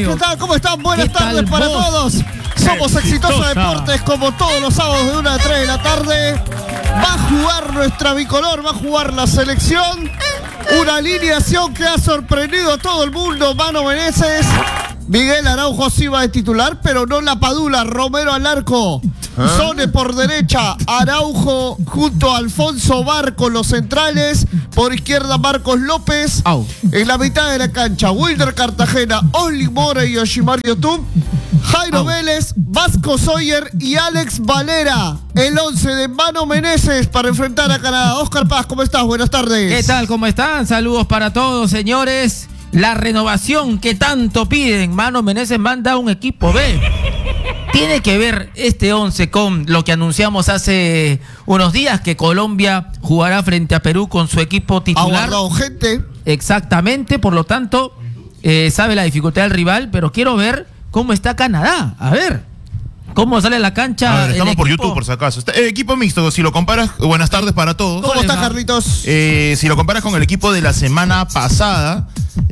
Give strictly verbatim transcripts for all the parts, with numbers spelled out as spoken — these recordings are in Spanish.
mío. ¿Qué tal? ¿Cómo están? Buenas ¿Qué tal tardes para vos? todos. Somos Exitosa Deportes, como todos los sábados de una a tres de la tarde. Va a jugar nuestra bicolor, va a jugar la selección. Una alineación que ha sorprendido a todo el mundo. Mano Meneses. Miguel Araujo sí va de titular, pero no la Padula. Romero al arco. ¿Ah? Sone por derecha. Araujo junto a Alfonso Barco, los centrales. Por izquierda Marcos López. Au. En la mitad de la cancha Wilder Cartagena, Only Mora y Yoshimar Yotun. Jairo Au. Vélez, Vasco Sawyer y Alex Valera. El once de Mano Meneses para enfrentar a Canadá. Oscar Paz, ¿cómo estás? Buenas tardes. ¿Qué tal? ¿Cómo están? Saludos para todos, señores. La renovación que tanto piden. Mano Meneses manda un equipo B. Tiene que ver este once con lo que anunciamos hace unos días, que Colombia jugará frente a Perú con su equipo titular. Aguardado gente. Exactamente, por lo tanto, eh, sabe la dificultad del rival, pero quiero ver cómo está Canadá. A ver, cómo sale la cancha. A ver, estamos por equipo. YouTube, por si acaso. Está, eh, equipo mixto, si lo comparas, buenas tardes para todos. ¿Cómo estás, Carlitos? Eh, si lo comparas con el equipo de la semana pasada,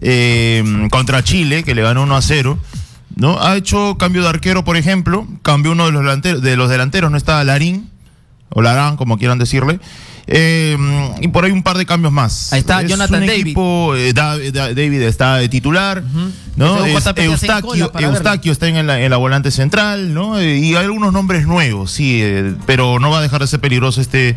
eh, contra Chile, que le ganó uno a cero, ¿no? Ha hecho cambio de arquero, por ejemplo, cambió uno de los delanteros, de los delanteros, no está Larín, o Larán, como quieran decirle. Eh, y por ahí un par de cambios más. Ahí está es Jonathan un David. Equipo, eh, da, da, David está de titular, uh-huh. ¿no? Es, Eustaquio, Eustaquio está en la, en la volante central, ¿no? Eh, y hay algunos nombres nuevos, sí, eh, pero no va a dejar de ser peligroso este.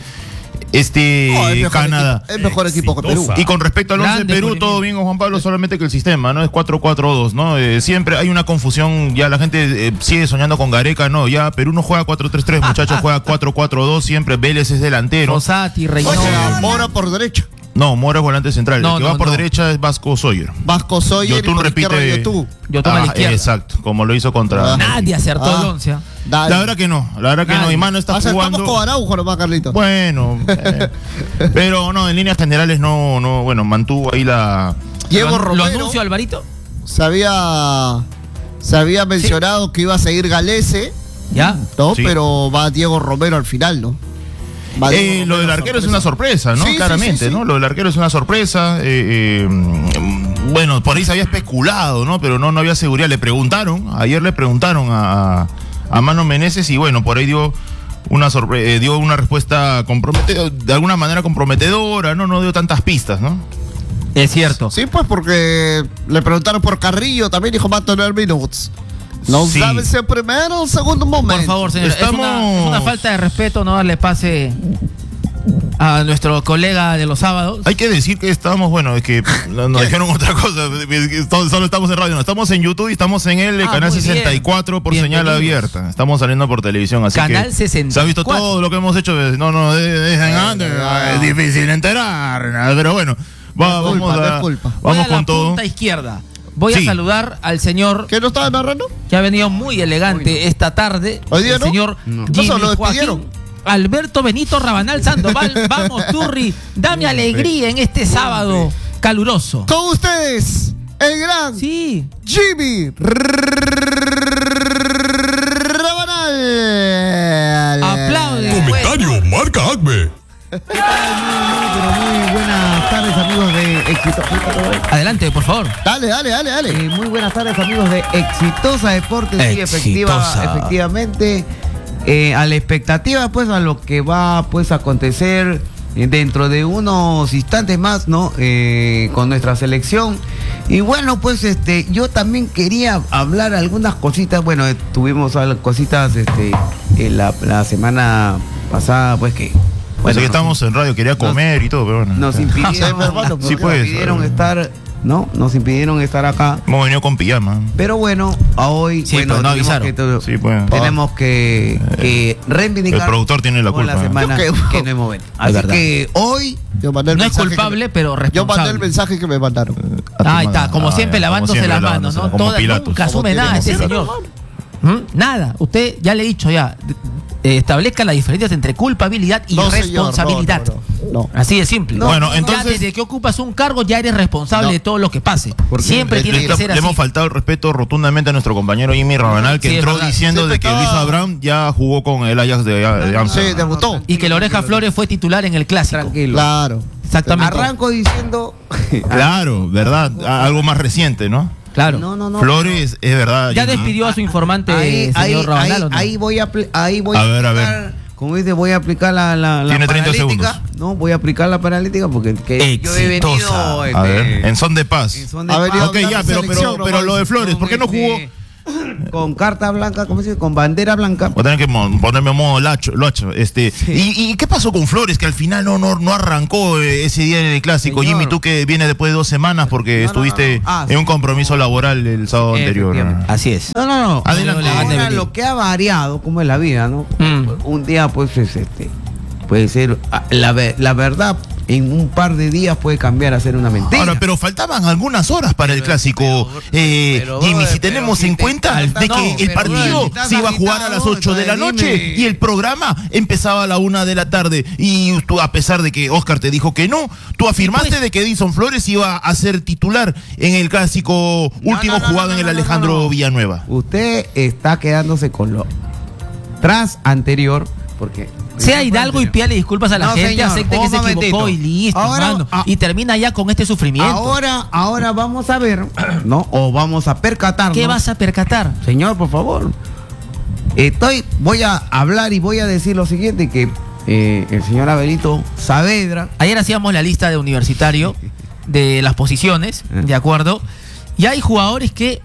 Este oh, es Canadá. Equipo, es mejor equipo que Perú. Y con respecto al once de Perú, todo bien con Juan Pablo, solamente que el sistema, ¿no? Es cuatro cuatro dos, ¿no? Eh, siempre hay una confusión, ya la gente eh, sigue soñando con Gareca, no, ya Perú no juega cuatro tres tres, muchachos, juega cuatro cuatro dos, siempre Vélez es delantero. Rosati, Reynoso. O sea, Mora por derecha. No, Mora es volante central. No, el que no, va por no. derecha es Vasco Sawyer. Vasco Sawyer Yotun y por repite. izquierda Yotun. Yotun ah, a la izquierda. Exacto, como lo hizo contra. Ah. Nadie acertó Ah. el once. Dale. La verdad que no, la verdad que Nadie. no. Y Mano está Acertamos jugando. con Araujo nomás, Carlitos. Bueno, eh, pero no, en líneas generales no, no, bueno, mantuvo ahí la. Diego ¿Lo, Romero. ¿Lo anuncio, Alvarito? Se había, se había mencionado sí. que iba a seguir Galese. ¿Ya? ¿No? Sí. Pero va Diego Romero al final, ¿no? Eh, lo del arquero sorpresa. es una sorpresa, ¿no? Sí, Claramente, sí, sí, sí. ¿no? Lo del arquero es una sorpresa. Eh, eh, bueno, por ahí se había especulado, ¿no? Pero no, no había seguridad. Le preguntaron, ayer le preguntaron a, a Mano Meneses y bueno, por ahí dio una sorpre- eh, dio una respuesta comprometedora, de alguna manera comprometedora, ¿no? No dio tantas pistas, ¿no? Es cierto. Sí, pues porque le preguntaron por Carrillo, también dijo va a tener minutos. No Sí. sabe si el primero o el segundo momento. Por favor, señor, Estamos... es, una, es una falta de respeto no darle pase a nuestro colega de los sábados. Hay que decir que estamos, bueno, es que nos, nos dijeron otra cosa, solo estamos en radio, no, estamos en YouTube y estamos en el Ah, canal muy sesenta y cuatro por Bienvenidos. señal abierta. Estamos saliendo por televisión, así Canal que sesenta y cuatro. se ha visto todo lo que hemos hecho. No, no, dejen antes, es difícil enterar, pero bueno, va, Disculpa, vamos a, disculpa. Voy vamos a la con todo. punta izquierda. Voy Sí. a saludar al señor ¿Qué no estaba narrando? que ha venido muy elegante esta tarde. ¿Hoy día el no? señor No. ¿Qué Jimmy pasó? ¿Lo Joaquín despidieron? Alberto Benito Rabanal Sandoval. Vamos, Turri, dame alegría en este sábado caluroso. Con ustedes, el gran Sí. Jimmy Rabanal. Aplaude. Comentario, marca Acme. Pero muy buenas tardes, amigos de Exitosa. Adelante, por favor. Dale, dale, dale, dale. Eh, muy buenas tardes, amigos de Exitosa Deportes. Sí, efectiva, Exitosa. efectivamente, eh, a la expectativa, pues, a lo que va, pues, a acontecer eh, dentro de unos instantes más, ¿no? Eh, con nuestra selección. Y bueno, pues, este, yo también quería hablar algunas cositas. Bueno, eh, tuvimos al- cositas, este, en la, la semana pasada, pues, que Bueno, que nos- estamos en radio, quería comer y todo, pero bueno. nos impidieron, Sí, hermano, nos sí, pues, impidieron eh. estar, ¿no? Nos impidieron estar acá. Hemos venido con pijama. Pero bueno, a hoy Sí, bueno, pues, no tenemos, avisaron. que, to- Sí, pues. tenemos que, que reivindicar. El productor tiene la por culpa. la semana Yo que- que no hemos venido. Así verdad. que hoy Yo mandé el No es mensaje culpable, que me- pero Yo mandé el responsable. mensaje que me mandaron. Ahí está, como Ah, siempre, ya, como lavándose siempre, las manos, lavándose, ¿no? como Toda- Pilatos. nunca Como asume nada tiene este que ser. señor. ¿Mm? Nada. Usted ya le he dicho ya. eh, establezca las diferencias entre culpabilidad y No, señor, responsabilidad. no, no, no. Así de simple. No, bueno, Ya entonces- desde que ocupas un cargo ya eres responsable No. de todo lo que pase. Porque Siempre le- tiene Le, que ser le así. hemos faltado el respeto rotundamente a nuestro compañero Jimmy Rabanal, que Sí, es entró verdad. diciendo Siempre de que estaba- Luis Abraham ya jugó con el Ajax de, de Amsterdam. Sí, debutó. Y que la Oreja Flores fue titular en el clásico. tranquilo. Claro. Exactamente. Arranco diciendo Claro, ¿verdad? A- Algo más reciente, ¿no? Claro. No, no, no. Flores, es verdad. Ya Jimmy. despidió a su informante, Ahí, señor ahí, Rabanal, ahí, ¿o no? ahí voy a, apl- ahí voy A a, ver, a aplicar, ver. como dice, voy a aplicar la, la, la Tiene treinta paralítica. segundos. No, voy a aplicar la paralítica porque que yo he venido Exitosa. este, A ver, en son de paz. en son de Ha paz. venido Ok, a ya, hablar de pero, pero, selección, pero lo de nomás. Flores, ¿por qué no Con, jugó? este, con carta blanca, ¿cómo se dice? Con bandera blanca. Voy a tener que mo- ponerme en modo lacho, locho, este. Sí. ¿Y, ¿Y qué pasó con Flores? Que al final no, no, no arrancó eh, ese día en el clásico. Señor. Jimmy, tú que vienes después de dos semanas porque No, no, estuviste no, no. Ah, en un sí. compromiso laboral el sábado anterior. Efectivamente. Así es. No, no, no. Adelante. Ahora lo que ha variado, como es la vida, ¿no? Mm. Un día, pues, es este. Puede ser. ah, La, ve- la verdad, en un par de días puede cambiar a ser una mentira. Ahora, pero faltaban algunas horas para el clásico. eh, pero, Jimmy, brother, si pero tenemos si en te cuenta falta- de no, que el pero, partido brother, si estás se iba a jugar a las agitado, ocho de la entonces noche dime. y el programa empezaba a la una de la tarde. Y tú, a pesar de que Oscar te dijo que no, tú afirmaste pues- de que Edison Flores iba a ser titular en el clásico último No, no, no, jugado no, en el no, no, Alejandro no. Villanueva. Usted está quedándose con lo tras anterior, porque. Sea Hidalgo y pídale disculpas a la No, gente, señor, acepte un que se equivocó momentito. y listo, Ahora, hermano. ah, y termina ya con este sufrimiento. Ahora, ahora vamos a ver, ¿no? O vamos a percatarnos. ¿Qué vas a percatar? Señor, por favor. Estoy, voy a hablar y voy a decir lo siguiente, que eh, el señor Abelito Saavedra. Ayer hacíamos la lista de universitario de las posiciones, ¿de acuerdo? Y hay jugadores que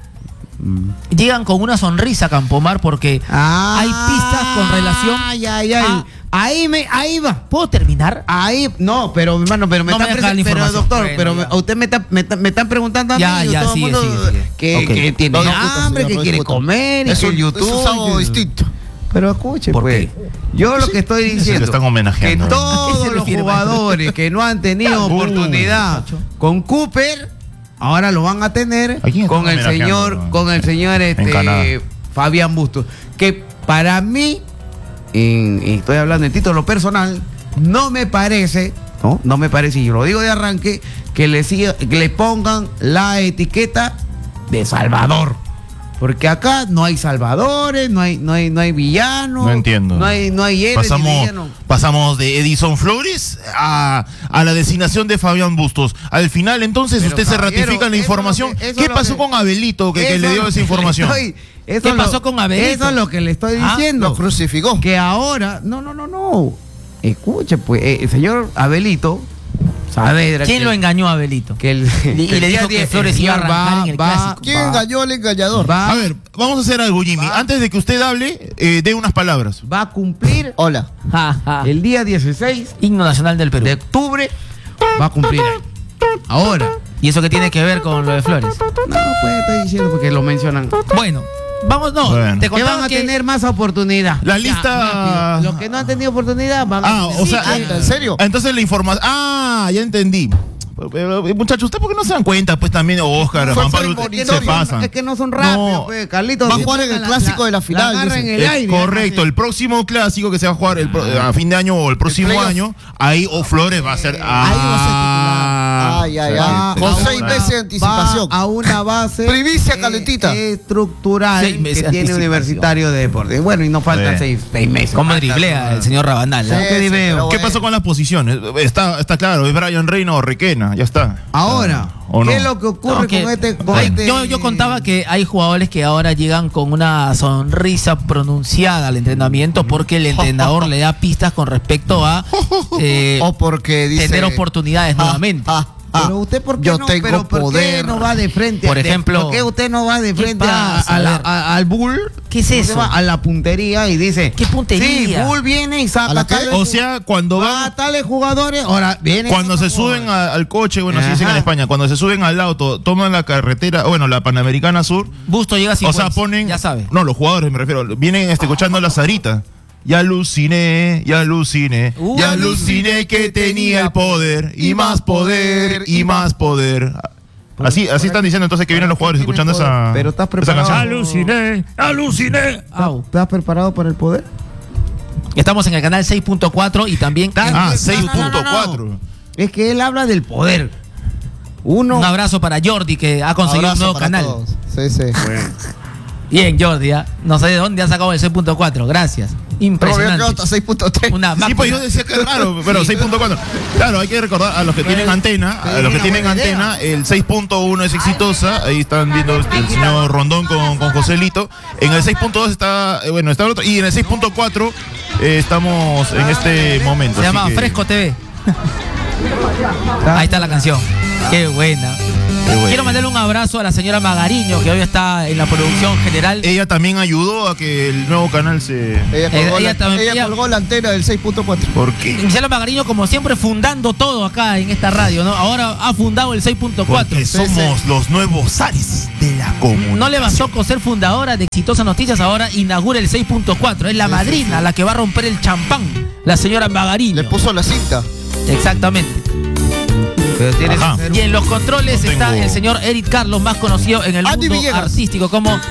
llegan con una sonrisa a Campomar porque Ah, hay pistas con relación Ay, ay, ay. a- Ahí me, ahí va. ¿Puedo terminar? Ahí, no, pero hermano, pero me No me está deja la presen- pero información. doctor, Bueno, pero ya. me- usted me está, me, está- me están preguntando a Ya, mí, ya, todo el sigue, mundo sigue, sigue. que, Ok. que tiene No discuta, hambre, señor, que no quiere discuta. comer, y Es que un- el YouTube. es un sábado distinto. Pero escuche, ¿Por pues. qué? Yo lo que estoy Eso diciendo le están homenajeando. que ¿A qué todos se los refiere, jugadores que no han tenido Uh, oportunidad con Cooper, ahora lo van a tener ¿A quién están con el homenajeando? señor, con el señor En Canadá. este Fabián Bustos. Que para mí, en- y estoy hablando en título personal, no me parece, no, no me parece, y lo digo de arranque, que le siga, que le pongan la etiqueta de Salvador. Porque acá no hay salvadores, no hay, no hay, no hay villanos. No entiendo. No hay, no hay héroes ni Pasamos, villanos. pasamos de Edison Flores a, a la designación de Fabián Bustos. Al final, entonces, Pero, usted se caballero, ratifica en la eso información. es lo que- eso ¿Qué es lo pasó que- con Abelito que, que Eso le es dio lo esa que información? estoy- eso ¿Qué es lo- pasó con Abelito? Eso es lo que le estoy Ah, diciendo. Lo crucificó. Que ahora, no, no, no, no. Escuche, pues, eh, el señor Abelito Saavedra. ¿Quién que- lo engañó a Abelito? Que el, Y- y que el le día dijo que diez, Flores el iba a señor arrancar va- en el va- clásico. ¿Quién va- engañó al engañador? va- A ver, vamos a hacer algo, Jimmy. Va. Antes de que usted hable, eh, dé unas palabras. va a cumplir Hola. Ja, ja. el día dieciséis Himno nacional del Perú. de octubre. Va a cumplir ahí. Ahora. ¿Y eso qué tiene que ver con lo de Flores? No, pues estoy diciendo porque lo mencionan. Bueno, vamos, no. Bueno. Te Que contaba van a que tener más oportunidad. La Ya, lista- rápido. Los que no han tenido oportunidad van a Ah, tener- o sea, Sí, eh, ¿en serio? Entonces la información. Ah, ya entendí. Pero, eh, muchachos, ¿usted por qué no se dan cuenta? Pues también, Oscar, Fue Juan Pablo, premonitorio. se pasan. Es que no son rápidos, No. pues, Carlitos. Va a siempre jugar en el la- clásico de la final, agarra en dice. el Es aire. correcto, así. el próximo clásico que se va a jugar el pro- a fin de año o el próximo playoff. año, ahí o Flores va a ser. Ahí va a ser Ah, titular. Ay, ay, sí, ay. sí, Con sí. seis meses de anticipación. Va a una base Primicia eh, calentita. estructural Seis meses que de tiene anticipación. Universitario de Deportes. Bueno, y nos faltan Sí. seis, seis meses. ¿Cómo Falta- driblea el señor Rabanal? Sí, ¿eh? ¿Qué sí, dribeo? pero ¿Qué bueno. pasó con las posiciones? Está, está claro, es Brian Reina o Requena, ya está. Ahora, ¿O no? ¿qué es lo que ocurre No, que- con este? Con Ay, este- yo, yo contaba que hay jugadores que ahora llegan con una sonrisa pronunciada al entrenamiento porque el entrenador le da pistas con respecto a eh, O porque dice. tener oportunidades Ah, nuevamente. ah, ah, Pero usted, ¿por qué, yo no, tengo pero ¿por qué poder. no va de frente? Por de- ejemplo, ¿por qué usted no va de ¿qué frente a- pasa? a la- A ver. a- al Bull? ¿Qué es ¿Cómo se eso? llama? A la puntería y dice. ¿Qué puntería? Sí, Bull viene y ¿A saca la qué? tales O ju- sea, cuando va a van, tales jugadores. Ahora viene. cuando otro se suben jugador. a- al coche, bueno, así dicen Ajá. en España, cuando se suben al auto, toman la carretera, bueno, la Panamericana Sur, Busto llega sin o sea, Waze, ponen, ya sabe. no, los jugadores me refiero, vienen este, escuchando la Sarita. Ya aluciné, ya aluciné, Uh, ya aluciné que tenía el poder, y más poder, y más poder. Así, así están diciendo entonces que vienen los jugadores Tiene escuchando poder, esa, pero estás esa preparado. canción. Aluciné, aluciné. Au. ¿Estás preparado para el poder? Estamos en el canal seis punto cuatro y también Ah, No, no, seis no, no, punto no. cuatro. Es que él habla del poder. Uno. un abrazo para Jordi que ha conseguido Abrazo un nuevo para canal. todos. Sí, sí. Bien, Jordi, ¿ah? no sé de dónde ha sacado el seis punto cuatro, gracias. Impresionante. hasta seis punto tres. Una Sí, pues yo decía que es raro, pero seis punto cuatro. Claro, hay que recordar a los que tienen antena, a los que tienen antena, el seis punto uno es exitosa. Ahí están viendo el señor Rondón con, con Joselito. En el seis punto dos está, eh, bueno, está el otro. Y en el seis punto cuatro eh, estamos en este momento. Se así llama que- Fresco T V. Ahí está la canción. Qué buena. Qué buena. Quiero mandarle un abrazo a la señora Magariño, que hoy está en la producción general. Ella también ayudó a que el nuevo canal se... Ella colgó, Eh, ella la, también- ella ella- colgó la antena del seis punto cuatro. ¿Por qué? Gisela Magariño, como siempre, fundando todo acá en esta radio, ¿no? Ahora ha fundado el seis punto cuatro. Porque somos los nuevos Ares de la comunidad. No le bastó con ser fundadora de Exitosas Noticias, ahora inaugura el seis punto cuatro. Es la madrina la que va a romper el champán, la señora Magariño. Le puso la cinta. Exactamente. Pero tiene Ajá. que ser Y en los controles No está tengo- el señor Eric Carlos, más conocido en el Andy mundo Villegas. artístico como